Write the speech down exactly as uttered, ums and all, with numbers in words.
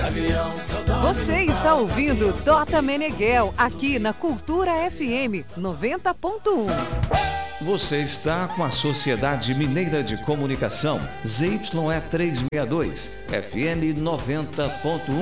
Você está ouvindo Tota Meneghel, aqui na Cultura F M noventa ponto um. Você está com a Sociedade Mineira de Comunicação, Z Y E trezentos e sessenta e dois, F M noventa ponto um.